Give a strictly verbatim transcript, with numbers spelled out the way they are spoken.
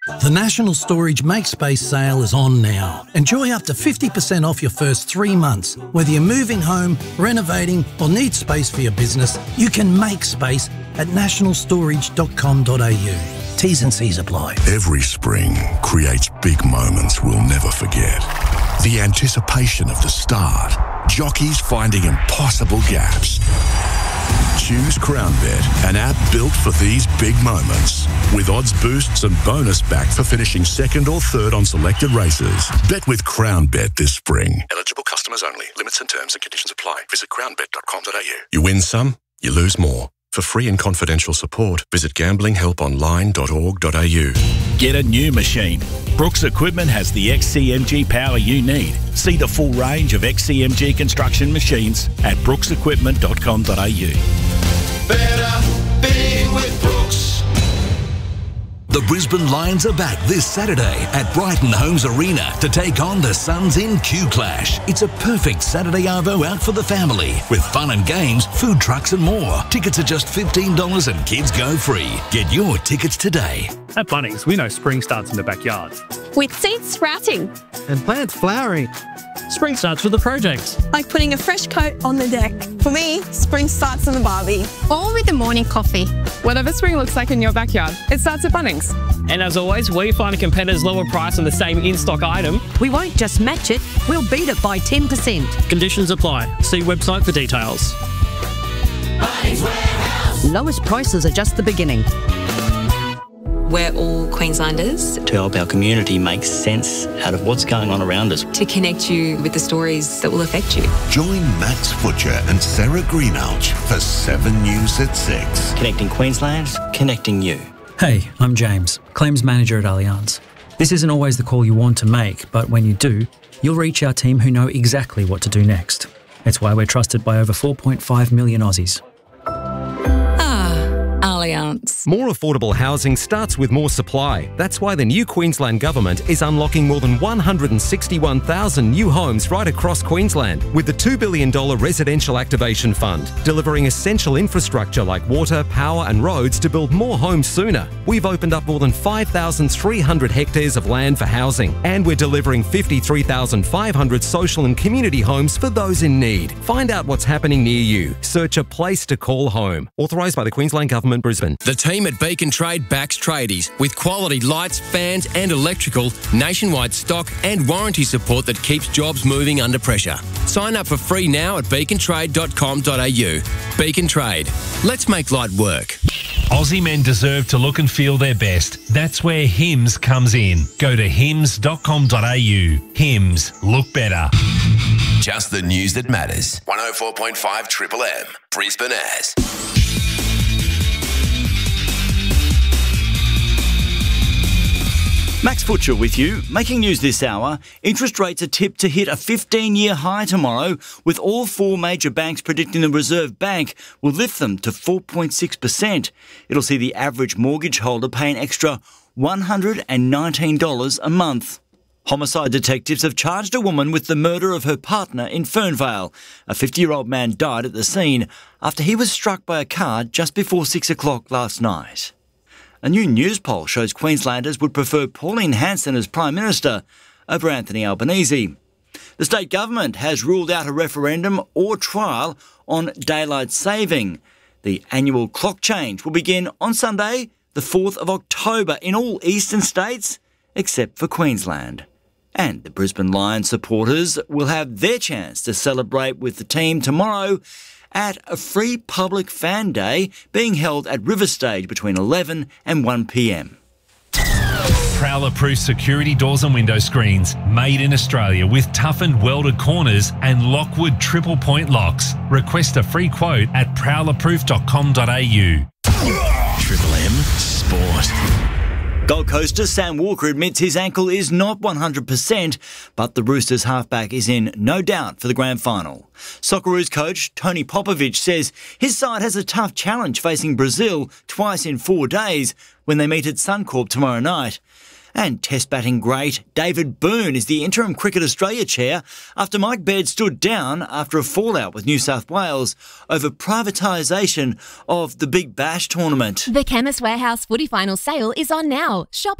The National Storage Make Space sale is on now. Enjoy up to fifty percent off your first three months. Whether you're moving home, renovating or need space for your business, you can make space at national storage dot com dot a u. T's and C's apply. Every spring creates big moments we'll never forget. The anticipation of the start. Jockeys finding impossible gaps. Choose CrownBet, an app built for these big moments. With odds boosts and bonus back for finishing second or third on selected races. Bet with CrownBet this spring. Eligible customers only. Limits and terms and conditions apply. Visit crown bet dot com dot a u. You win some, you lose more. For free and confidential support, visit gambling help online dot org dot a u. Get a new machine. Brooks Equipment has the X C M G power you need. See the full range of X C M G construction machines at brooks equipment dot com dot a u. Better being with Brooks. The Brisbane Lions are back this Saturday at Brighton Homes Arena to take on the Suns in Q-Clash. It's a perfect Saturday arvo out for the family with fun and games, food trucks and more. Tickets are just fifteen dollars and kids go free. Get your tickets today. At Bunnings, we know spring starts in the backyard. With seeds sprouting. And plants flowering. Spring starts with a project. Like putting a fresh coat on the deck. For me, spring starts in the barbie. Or with a morning coffee. Whatever spring looks like in your backyard, it starts at Bunnings. And as always, we find a competitor's lower price on the same in-stock item. We won't just match it, we'll beat it by ten percent. Conditions apply. See website for details. Bunnings Warehouse. Lowest prices are just the beginning. We're all Queenslanders. To help our community make sense out of what's going on around us. To connect you with the stories that will affect you. Join Max Butcher and Sarah Greenouch for seven News at six. Connecting Queensland, connecting you. Hey, I'm James, Claims Manager at Allianz. This isn't always the call you want to make, but when you do, you'll reach our team who know exactly what to do next. It's why we're trusted by over four point five million Aussies. Allianz. More affordable housing starts with more supply. That's why the new Queensland Government is unlocking more than one hundred sixty-one thousand new homes right across Queensland with the two billion dollars Residential Activation Fund, delivering essential infrastructure like water, power and roads to build more homes sooner. We've opened up more than five thousand three hundred hectares of land for housing, and we're delivering fifty-three thousand five hundred social and community homes for those in need. Find out what's happening near you. Search a place to call home. Authorised by the Queensland Government, Brisbane. The team at Beacon Trade backs tradies with quality lights, fans and electrical, nationwide stock and warranty support that keeps jobs moving under pressure. Sign up for free now at beacon trade dot com dot a u. Beacon Trade. Let's make light work. Aussie men deserve to look and feel their best. That's where Hims comes in. Go to hims dot com dot a u. Hims. Look better. Just the news that matters. one oh four point five Triple M. Brisbane as. Max Butcher with you. Making news this hour, interest rates are tipped to hit a fifteen-year high tomorrow, with all four major banks predicting the Reserve Bank will lift them to four point six percent. It'll see the average mortgage holder pay an extra one hundred nineteen dollars a month. Homicide detectives have charged a woman with the murder of her partner in Fernvale. A fifty-year-old man died at the scene after he was struck by a car just before six o'clock last night. A new news poll shows Queenslanders would prefer Pauline Hanson as Prime Minister over Anthony Albanese. The state government has ruled out a referendum or trial on daylight saving. The annual clock change will begin on Sunday, the fourth of October, in all eastern states except for Queensland. And the Brisbane Lions supporters will have their chance to celebrate with the team tomorrow at a free public fan day being held at River Stage between eleven and one p m. Prowler-proof security doors and window screens, made in Australia with toughened welded corners and Lockwood triple point locks. Request a free quote at prowler proof dot com dot a u. Triple M Sport. Gold Coaster Sam Walker admits his ankle is not one hundred percent, but the Roosters halfback is in no doubt for the grand final. Socceroos coach Tony Popovic says his side has a tough challenge facing Brazil twice in four days when they meet at Suncorp tomorrow night. And Test batting great David Boone is the interim Cricket Australia chair after Mike Baird stood down after a fallout with New South Wales over privatisation of the Big Bash tournament. The Chemist Warehouse Footy Final sale is on now. Shop